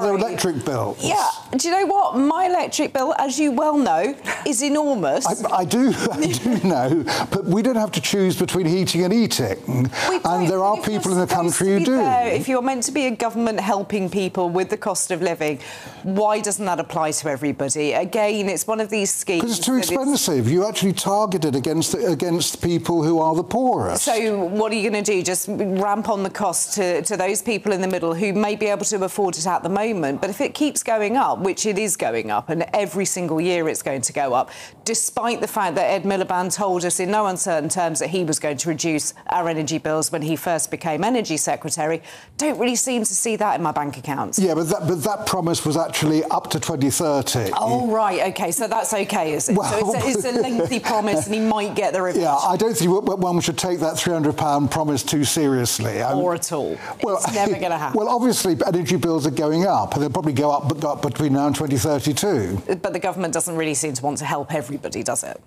their electric bills. Yeah. Do you know what? My electric bill, as you well know, is enormous. I do know, but we don't have to choose between heating and eating. And there are people in the country who do. If you're meant to be a government helping people with the cost of living, why doesn't that apply to everybody? Again, it's one of these schemes... Because it's too expensive. You actually target it against people who are the poorest. So what are you going to do? Just ramp on the cost to those people in the middle who may be able to afford it at the moment? But if it keeps going up, which it is going up, and every single year it's going to go up, despite the fact that Ed Miliband told us in no uncertain terms that he was going to reduce our energy bills when he first became Energy Secretary, don't really seem to see that in my bank accounts. Yeah, but that promise was actually up to 2030. Oh, right, OK, so that's OK, is it? Well, so it's a lengthy promise and he might get the revision. Yeah, I don't think one should take that £300 promise too seriously. Or at all. Well, it's never going to happen. Well, obviously, energy bills are going up, and they'll probably go up between now and 2032. But the government doesn't really seem to want to help everybody, does it?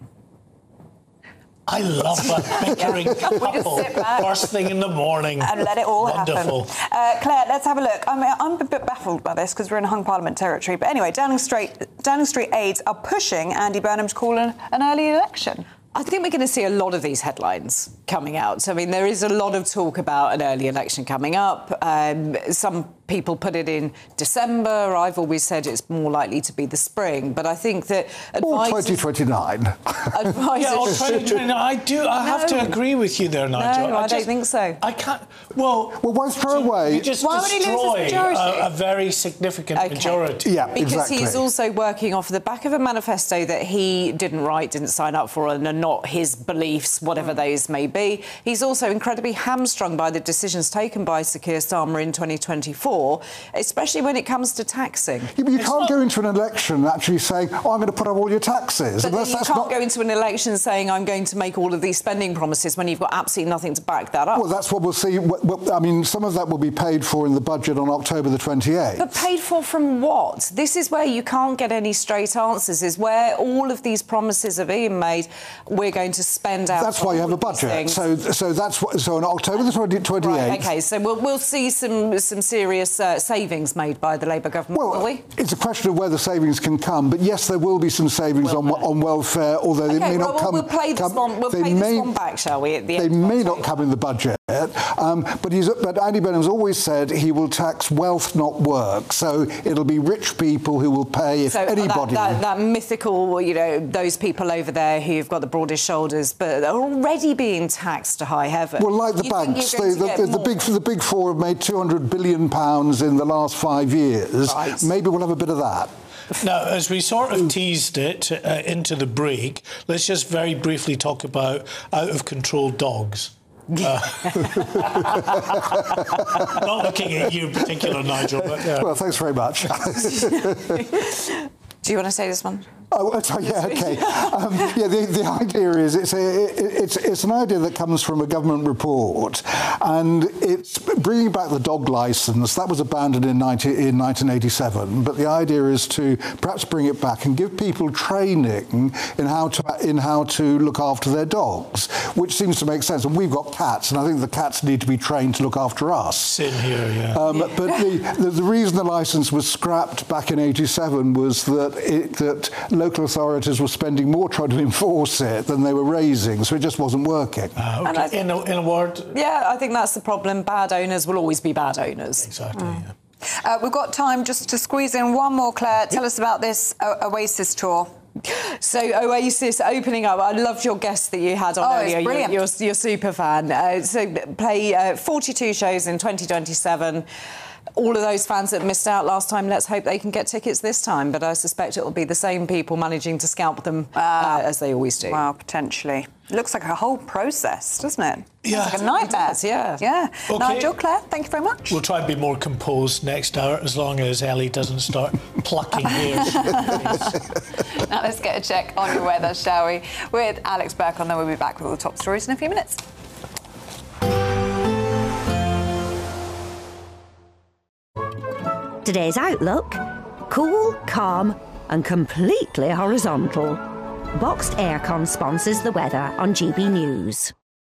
I love that bickering couple first thing in the morning. And let it all Wonderful. happen. Claire, let's have a look. I mean, I'm a bit baffled by this because we're in Hung Parliament territory. But anyway, Downing Street aides are pushing Andy Burnham to call an early election. I think we're going to see a lot of these headlines coming out. So, I mean, there is a lot of talk about an early election coming up. Some people put it in December. I've always said it's more likely to be the spring. But I think that... Or 2029. Yeah, or 2029. I have to agree with you there, Nigel. No, I don't think so. I can't... Well, why throw away... You just why would he lose his majority? a very significant majority. Yeah, because exactly. he's also working off the back of a manifesto that he didn't write, didn't sign up for, and are not his beliefs, whatever those may be. He's also incredibly hamstrung by the decisions taken by Sir Keir Starmer in 2024, especially when it comes to taxing. Yeah, but you can't go into an election actually saying, oh, I'm going to put up all your taxes. But you can't go into an election saying, I'm going to make all of these spending promises when you've got absolutely nothing to back that up. Well, that's what we'll see. I mean, some of that will be paid for in the budget on October the 28th. But paid for from what? This is where you can't get any straight answers, is where all of these promises are being made. We're going to spend out... That's why you have a budget. So that's what... So on October the 28th... Right, OK, so we'll see some serious savings made by the Labour government, will we? It's a question of where the savings can come, but yes, there will be some savings on welfare, although they may not come... We'll play this one back, shall we, at the end? They may not come in the budget, but Andy Burnham's always said he will tax wealth, not work, so it'll be rich people who will pay if anybody... That mythical, you know, those people over there who've got the broadest shoulders, but are already being taxed to high heaven. Well, like the banks, the big four have made £200 billion in the last 5 years. Right. Maybe we'll have a bit of that. Now, as we sort of teased it into the break, let's just very briefly talk about out-of-control dogs. Not looking at you in particular, Nigel, but... Well, thanks very much. Do you want to say this one? Oh, yeah, OK. The idea is it's an idea that comes from a government report, and it's bringing back the dog licence. That was abandoned in 1987, but the idea is to perhaps bring it back and give people training in how to look after their dogs, which seems to make sense. And we've got cats, and I think the cats need to be trained to look after us. Same here, yeah. But the reason the licence was scrapped back in 87 was that local authorities were spending more trying to enforce it than they were raising, so it just wasn't working. Okay. In a word? Yeah, I think that's the problem. Bad owners will always be bad owners. Exactly, yeah. We've got time just to squeeze in one more, Claire. Tell us about this Oasis tour. So Oasis opening up. I loved your guest that you had on earlier. It's brilliant. You're super fan. So play 42 shows in 2027. All of those fans that missed out last time, let's hope they can get tickets this time. But I suspect it will be the same people managing to scalp them as they always do. Well, potentially. It looks like a whole process, doesn't it? Yeah. It's like a nightmare. Yeah. Okay. Nigel, Claire, thank you very much. We'll try and be more composed next hour, as long as Ellie doesn't start plucking hairs. Now let's get a check on your weather, shall we? With Alex Burke on, then we'll be back with all the top stories in a few minutes. Today's outlook: cool, calm and completely horizontal. Boxed Aircon sponsors the weather on GB News.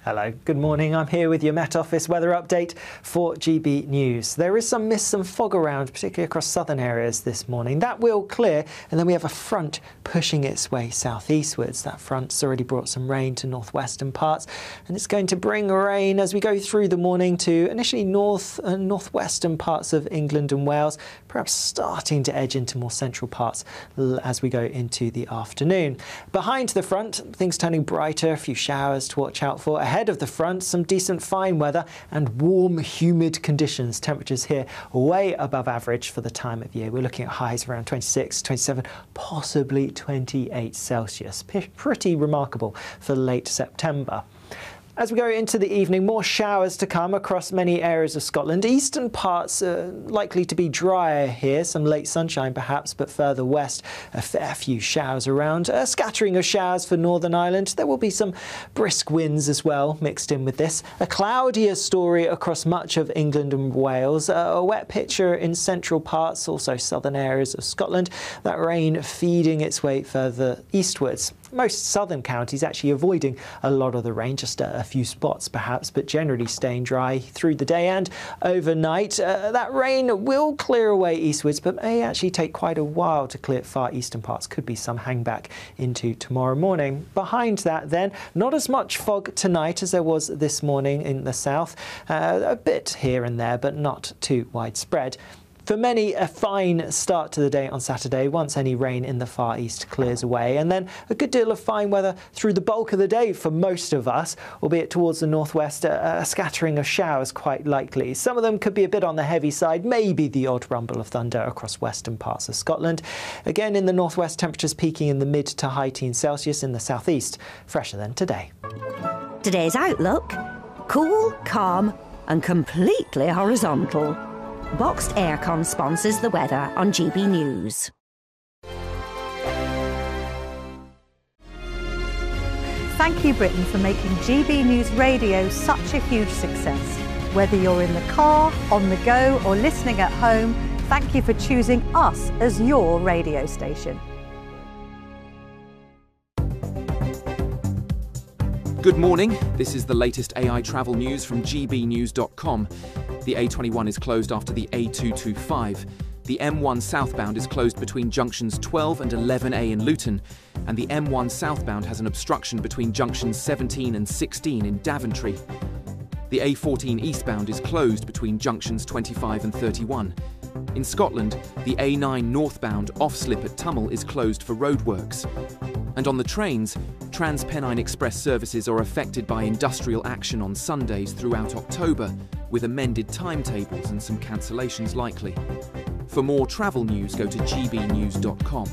Hello, good morning. I'm here with your Met Office weather update for GB News. There is some mist and fog around, particularly across southern areas this morning. That will clear, and then we have a front pushing its way southeastwards. That front's already brought some rain to northwestern parts, and it's going to bring rain as we go through the morning to initially north and northwestern parts of England and Wales, perhaps starting to edge into more central parts as we go into the afternoon. Behind the front, things turning brighter, a few showers to watch out for. Ahead of the front, some decent fine weather and warm, humid conditions. Temperatures here way above average for the time of year. We're looking at highs around 26, 27, possibly 28 Celsius. Pretty remarkable for late September. As we go into the evening, more showers to come across many areas of Scotland. Eastern parts are likely to be drier here, some late sunshine perhaps, but further west, a fair few showers around. A scattering of showers for Northern Ireland. There will be some brisk winds as well mixed in with this. A cloudier story across much of England and Wales. A wet picture in central parts, also southern areas of Scotland. That rain feeding its way further eastwards. Most southern counties actually avoiding a lot of the rain, just a few spots perhaps, but generally staying dry through the day and overnight. That rain will clear away eastwards, but may actually take quite a while to clear far eastern parts. Could be some hangback into tomorrow morning. Behind that then, not as much fog tonight as there was this morning in the south. A bit here and there, but not too widespread. For many, a fine start to the day on Saturday once any rain in the far east clears away, and then a good deal of fine weather through the bulk of the day for most of us, albeit towards the northwest, a scattering of showers quite likely. Some of them could be a bit on the heavy side, maybe the odd rumble of thunder across western parts of Scotland. Again, in the northwest, temperatures peaking in the mid to high teens Celsius. In the southeast, fresher than today. Today's outlook: cool, calm and completely horizontal. Boxed Aircon sponsors the weather on GB News. Thank you, Britain, for making GB News Radio such a huge success. Whether you're in the car, on the go or listening at home, thank you for choosing us as your radio station. Good morning. This is the latest AI travel news from gbnews.com. The A21 is closed after the A225. The M1 southbound is closed between junctions 12 and 11A in Luton, and the M1 southbound has an obstruction between junctions 17 and 16 in Daventry. The A14 eastbound is closed between junctions 25 and 31. In Scotland, the A9 northbound off-slip at Tummel is closed for roadworks. And on the trains, Transpennine Express services are affected by industrial action on Sundays throughout October, with amended timetables and some cancellations likely. For more travel news, go to gbnews.com.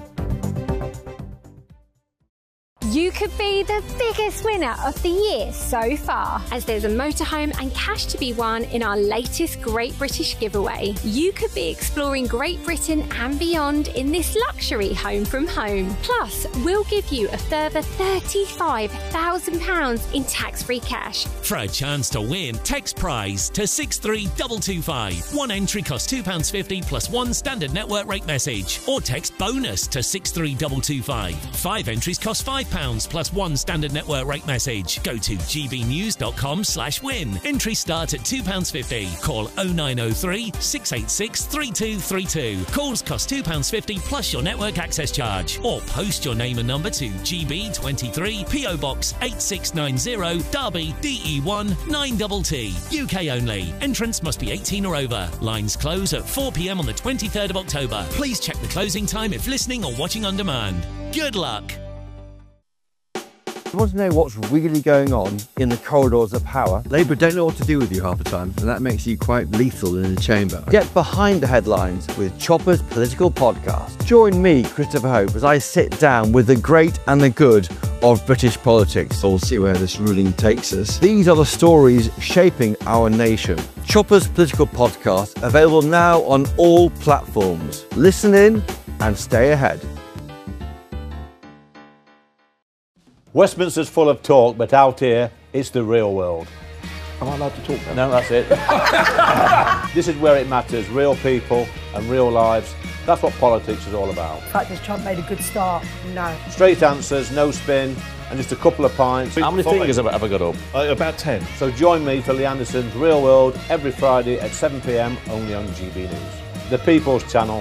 You could be the biggest winner of the year so far, as there's a motorhome and cash to be won in our latest Great British giveaway. You could be exploring Great Britain and beyond in this luxury home from home. Plus, we'll give you a further £35,000 in tax-free cash. For a chance to win, text prize to 63225. One entry costs £2.50 plus one standard network rate message, or text bonus to 63225. 5 entries cost £5 plus one standard network rate message. Go to gbnews.com/win. Entries start at £2.50. Call 0903 686 3232. Calls cost £2.50 plus your network access charge. Or post your name and number to GB23 PO Box 8690 Derby DE1 9TT. UK only. Entrance must be 18 or over. Lines close at 4 p.m. on the 23rd of October. Please check the closing time if listening or watching on demand. Good luck. You want to know what's really going on in the corridors of power? Labour don't know what to do with you half the time, and that makes you quite lethal in the chamber. Get behind the headlines with Chopper's Political Podcast. Join me, Christopher Hope, as I sit down with the great and the good of British politics. We'll see where this ruling takes us. These are the stories shaping our nation. Chopper's Political Podcast, available now on all platforms. Listen in and stay ahead. Westminster's full of talk, but out here, it's the real world. Am I allowed to talk now? No, that's it. This is where it matters, real people and real lives. That's what politics is all about. In fact, has Trump made a good start? No. Straight answers, no spin, and just a couple of pints. How many fingers have I got up? About 10. So join me for Lee Anderson's Real World every Friday at 7 p.m. only on GB News. The People's Channel,